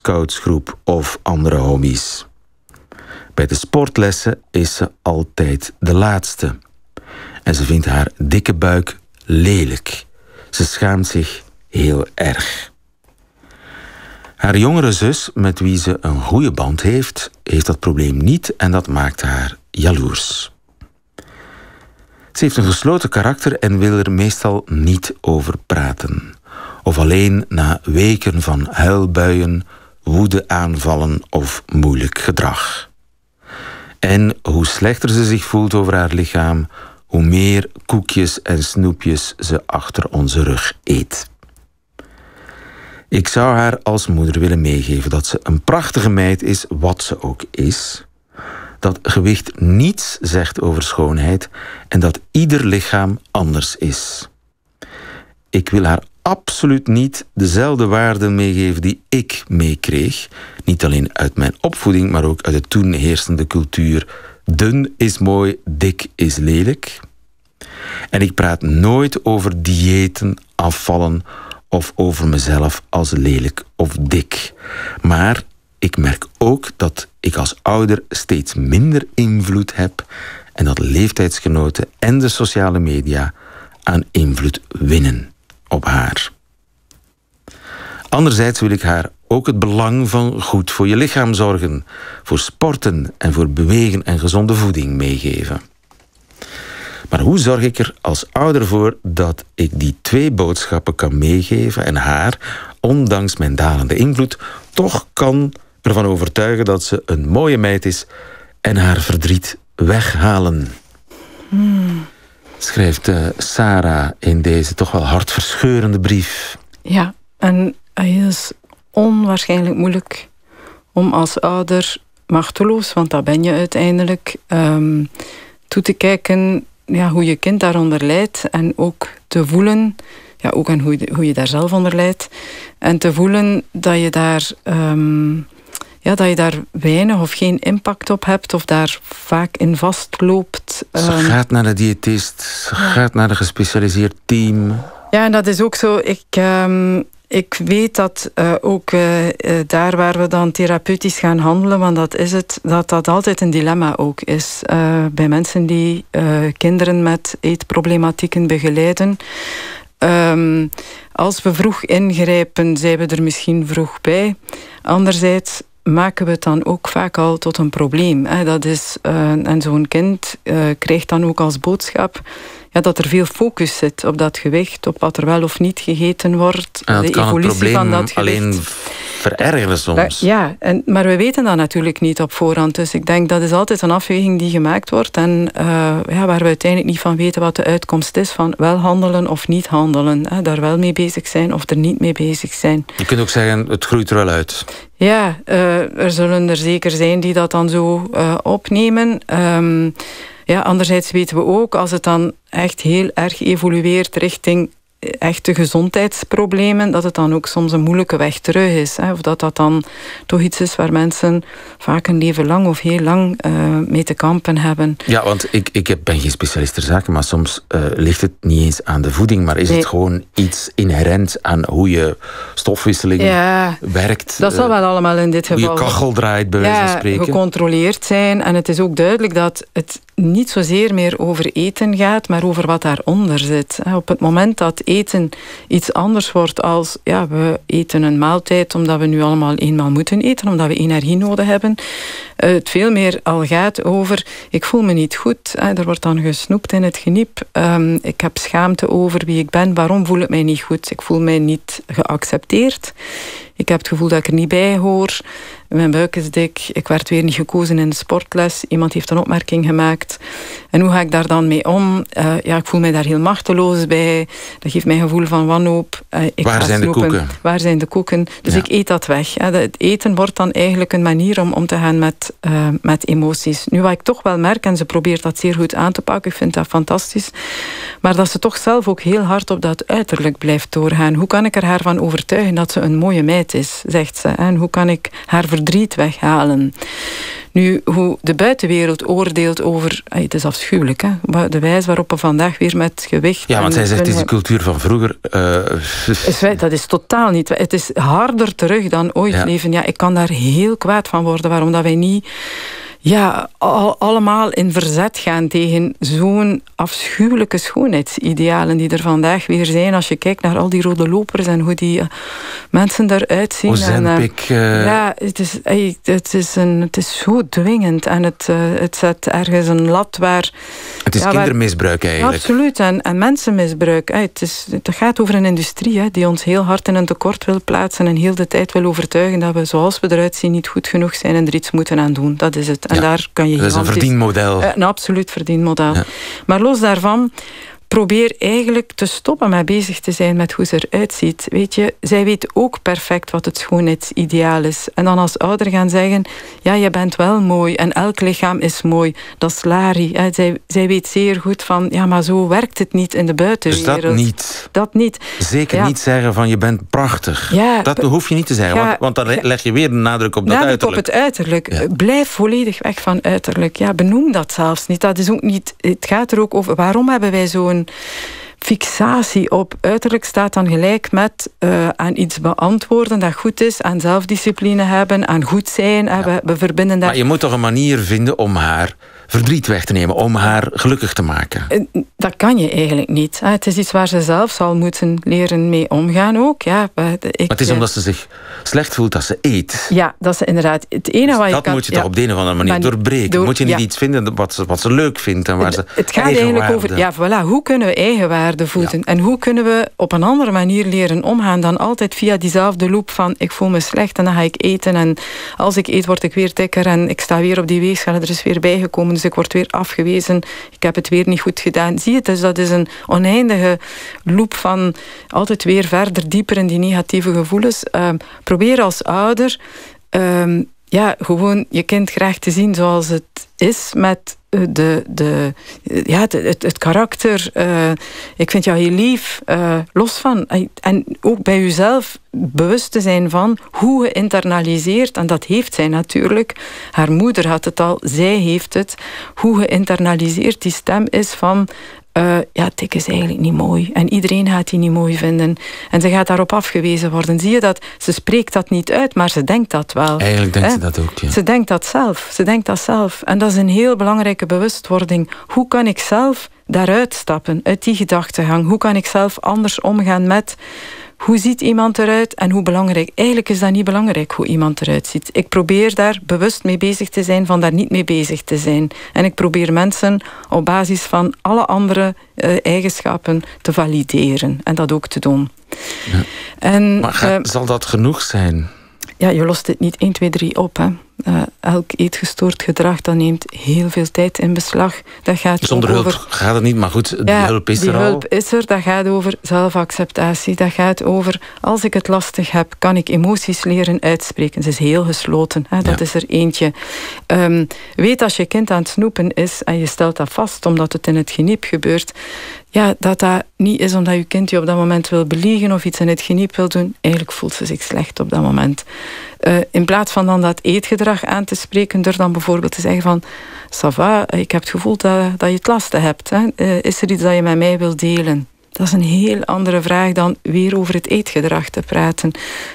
scoutsgroep of andere hobby's. Bij de sportlessen is ze altijd de laatste. En ze vindt haar dikke buik lelijk. Ze schaamt zich heel erg. Haar jongere zus, met wie ze een goede band heeft, heeft dat probleem niet en dat maakt haar jaloers. Ze heeft een gesloten karakter en wil er meestal niet over praten. Of alleen na weken van huilbuien, woedeaanvallen of moeilijk gedrag. En hoe slechter ze zich voelt over haar lichaam, hoe meer koekjes en snoepjes ze achter onze rug eet. Ik zou haar als moeder willen meegeven dat ze een prachtige meid is, wat ze ook is. Dat gewicht niets zegt over schoonheid en dat ieder lichaam anders is. Ik wil haar absoluut niet dezelfde waarden meegeven die ik meekreeg. Niet alleen uit mijn opvoeding, maar ook uit de toen heersende cultuur. Dun is mooi, dik is lelijk. En ik praat nooit over diëten, afvallen of over mezelf als lelijk of dik. Maar ik merk ook dat ik als ouder steeds minder invloed heb en dat leeftijdsgenoten en de sociale media aan invloed winnen op haar. Anderzijds wil ik haar ook het belang van goed voor je lichaam zorgen, voor sporten en voor bewegen en gezonde voeding meegeven. Maar hoe zorg ik er als ouder voor dat ik die 2 boodschappen kan meegeven en haar, ondanks mijn dalende invloed, toch kan ervan overtuigen dat ze een mooie meid is en haar verdriet weghalen? Schrijft Sarah in deze toch wel hartverscheurende brief. Ja, en het is onwaarschijnlijk moeilijk om als ouder machteloos, want dat ben je uiteindelijk, toe te kijken hoe je kind daaronder lijdt en ook te voelen, ook aan hoe je daar zelf onder lijdt, en te voelen dat je daar weinig of geen impact op hebt of daar vaak in vastloopt. Ze gaat naar de diëtist, ze gaat naar een gespecialiseerd team. Ja, en dat is ook zo. Ik weet dat ook daar waar we dan therapeutisch gaan handelen, want dat is het, dat altijd een dilemma ook is. Bij mensen die kinderen met eetproblematieken begeleiden. Als we vroeg ingrijpen, zijn we er misschien vroeg bij. Anderzijds maken we het dan ook vaak al tot een probleem. Dat is, en zo'n kind krijgt dan ook als boodschap dat er veel focus zit op dat gewicht, op wat er wel of niet gegeten wordt. En dat de evolutie van dat gewicht alleen verergeren soms. Maar we weten dat natuurlijk niet op voorhand. Dus ik denk dat is altijd een afweging die gemaakt wordt. En waar we uiteindelijk niet van weten wat de uitkomst is van wel handelen of niet handelen. Daar wel mee bezig zijn of er niet mee bezig zijn. Je kunt ook zeggen, het groeit er wel uit. Ja, er zullen er zeker zijn die dat dan zo opnemen. Anderzijds weten we ook, als het dan echt heel erg evolueert richting echte gezondheidsproblemen, dat het dan ook soms een moeilijke weg terug is. Of dat dan toch iets is waar mensen vaak een leven lang of heel lang mee te kampen hebben. Ja, want ik ben geen specialist ter zake, maar soms ligt het niet eens aan de voeding, maar is het gewoon iets inherent aan hoe je stofwisseling werkt. Dat zal wel allemaal in dit geval. Hoe je kachel draait, bij wijze van spreken. Gecontroleerd zijn. En het is ook duidelijk dat het niet zozeer meer over eten gaat, maar over wat daaronder zit. Op het moment dat eten iets anders wordt als we eten een maaltijd omdat we nu allemaal eenmaal moeten eten, omdat we energie nodig hebben. Het veel meer al gaat over ik voel me niet goed. Er wordt dan gesnoept in het geniep. Ik heb schaamte over wie ik ben. Waarom voel ik mij niet goed? Ik voel mij niet geaccepteerd. Ik heb het gevoel dat ik er niet bij hoor. Mijn buik is dik. Ik werd weer niet gekozen in de sportles. Iemand heeft een opmerking gemaakt. En hoe ga ik daar dan mee om? Ik voel mij daar heel machteloos bij. Dat geeft mij een gevoel van wanhoop. Waar zijn de koeken? Waar zijn de koeken? Dus ik eet dat weg. Het eten wordt dan eigenlijk een manier om te gaan met emoties. Nu, wat ik toch wel merk, en ze probeert dat zeer goed aan te pakken, ik vind dat fantastisch, maar dat ze toch zelf ook heel hard op dat uiterlijk blijft doorgaan. Hoe kan ik er haar van overtuigen dat ze een mooie meid is, zegt ze. En hoe kan ik haar verdriet weghalen? Nu, hoe de buitenwereld oordeelt over... Het is afschuwelijk, hè? De wijze waarop we vandaag weer met gewicht... Ja, want zij zegt, het is de cultuur van vroeger. Dat is totaal niet. Het is harder terug dan ooit leven. Ja, ik kan daar heel kwaad van worden. Waarom dat wij niet... allemaal in verzet gaan tegen zo'n afschuwelijke schoonheidsidealen die er vandaag weer zijn. Als je kijkt naar al die rode lopers en hoe die mensen eruit zien. Ozempic. Het is zo dwingend en het zet ergens een lat waar... Het is kindermisbruik eigenlijk. Absoluut, en mensenmisbruik. Het gaat over een industrie die ons heel hard in een tekort wil plaatsen en heel de tijd wil overtuigen dat we zoals we eruit zien niet goed genoeg zijn en er iets moeten aan doen. Dat is het. En daar kan je dat is een verdienmodel. Een absoluut verdienmodel. Ja. Maar los daarvan, probeer eigenlijk te stoppen met bezig te zijn met hoe ze eruit ziet. Weet je, zij weet ook perfect wat het schoonheidsideaal is. En dan als ouder gaan zeggen, ja, je bent wel mooi en elk lichaam is mooi. Dat is Lari. Zij weet zeer goed van, ja, maar zo werkt het niet in de buitenwereld. Dus dat niet. Zeker niet zeggen van, je bent prachtig. Ja, dat hoef je niet te zeggen, want dan leg je weer de nadruk op dat uiterlijk. Op het uiterlijk. Ja. Blijf volledig weg van uiterlijk. Ja, benoem dat zelfs niet. Dat is ook niet. Het gaat er ook over, waarom hebben wij zo'n fixatie op uiterlijk staat dan gelijk met aan iets beantwoorden dat goed is, aan zelfdiscipline hebben, aan goed zijn. We verbinden dat. Maar je moet toch een manier vinden om haar verdriet weg te nemen, om haar gelukkig te maken? Dat kan je eigenlijk niet. Het is iets waar ze zelf zal moeten leren mee omgaan ook. Ja, maar het is omdat ze zich slecht voelt als ze eet. Ja, dat is inderdaad het ene wat je dat kan... moet je toch op de een of andere manier doorbreken. Moet je niet iets vinden wat ze leuk vindt en waar ze het gaat eigenlijk over, voilà, hoe kunnen we eigenwaarde voeden? Ja. En hoe kunnen we op een andere manier leren omgaan dan altijd via diezelfde loop van ik voel me slecht en dan ga ik eten en als ik eet word ik weer dikker en ik sta weer op die weegschaal, er is weer bijgekomen, dus ik word weer afgewezen, ik heb het weer niet goed gedaan. Zie je het? Dus dat is een oneindige loop van altijd weer verder, dieper in die negatieve gevoelens. Probeer als ouder gewoon je kind graag te zien zoals het is met het karakter. Ik vind jou heel lief, los van. En ook bij jezelf bewust te zijn van hoe geïnternaliseerd, en dat heeft zij natuurlijk, haar moeder had het al, zij heeft het, hoe geïnternaliseerd die stem is van dik is eigenlijk niet mooi. En iedereen gaat die niet mooi vinden. En ze gaat daarop afgewezen worden. Zie je dat? Ze spreekt dat niet uit, maar ze denkt dat wel. Eigenlijk denkt ze dat ook, ja. Ze denkt dat zelf. En dat is een heel belangrijke bewustwording. Hoe kan ik zelf daaruit stappen, uit die gedachtegang? Hoe kan ik zelf anders omgaan met... Hoe ziet iemand eruit en hoe belangrijk? Eigenlijk is dat niet belangrijk hoe iemand eruit ziet. Ik probeer daar bewust mee bezig te zijn van daar niet mee bezig te zijn. En ik probeer mensen op basis van alle andere eigenschappen te valideren. En dat ook te doen. Ja. Maar zal dat genoeg zijn? Ja, je lost het niet 1, 2, 3 op. Hè. Elk eetgestoord gedrag, dat neemt heel veel tijd in beslag. Dat gaat zonder hulp gaat het niet, maar goed, die hulp is er al. Die hulp is er, dat gaat over zelfacceptatie. Dat gaat over, als ik het lastig heb, kan ik emoties leren uitspreken. Ze is heel gesloten, hè. Dat is er eentje. Weet als je kind aan het snoepen is en je stelt dat vast omdat het in het geniep gebeurt, dat niet is omdat je kind je op dat moment wil beliegen of iets in het geniep wil doen. Eigenlijk voelt ze zich slecht op dat moment. In plaats van dan dat eetgedrag aan te spreken, door dan bijvoorbeeld te zeggen van, ça va, ik heb het gevoel dat je het lastig hebt. Hè? Is er iets dat je met mij wilt delen? Dat is een heel andere vraag dan weer over het eetgedrag te praten.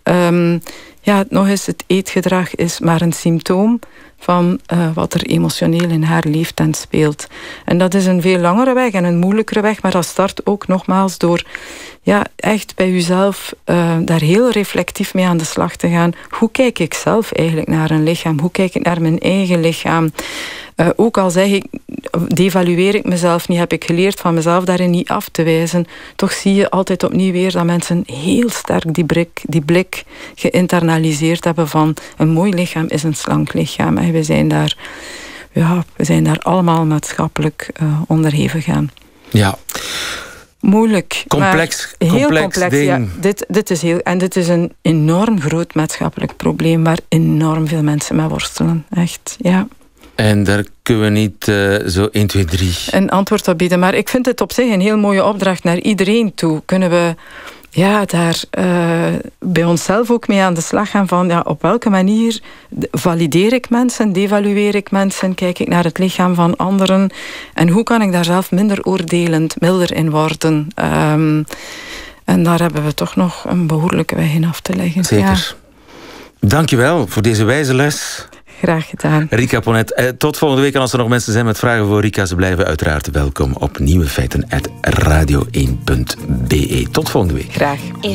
Nog eens, het eetgedrag is maar een symptoom van wat er emotioneel in haar leeft en speelt. En dat is een veel langere weg en een moeilijkere weg, maar dat start ook nogmaals door echt bij jezelf daar heel reflectief mee aan de slag te gaan. Hoe kijk ik zelf eigenlijk naar een lichaam? Hoe kijk ik naar mijn eigen lichaam? Ook al zeg ik, devalueer ik mezelf niet, heb ik geleerd van mezelf daarin niet af te wijzen. Toch zie je altijd opnieuw weer dat mensen heel sterk die blik geïnternaliseerd hebben van een mooi lichaam is een slank lichaam. En we zijn daar allemaal maatschappelijk onderhevig aan. Ja. Moeilijk. Complex ding. Ja, dit is een enorm groot maatschappelijk probleem waar enorm veel mensen mee worstelen. Echt, ja. En daar kunnen we niet zo 1, 2, 3... een antwoord op bieden. Maar ik vind het op zich een heel mooie opdracht naar iedereen toe. Kunnen we daar bij onszelf ook mee aan de slag gaan van op welke manier valideer ik mensen, devalueer ik mensen, kijk ik naar het lichaam van anderen en hoe kan ik daar zelf minder oordelend, milder in worden. En daar hebben we toch nog een behoorlijke weg in af te leggen. Zeker. Dankjewel voor deze wijze les. Graag gedaan. Rika Ponet, tot volgende week. En als er nog mensen zijn met vragen voor Rika, ze blijven uiteraard welkom op nieuwefeiten@radio1.be. Tot volgende week. Graag.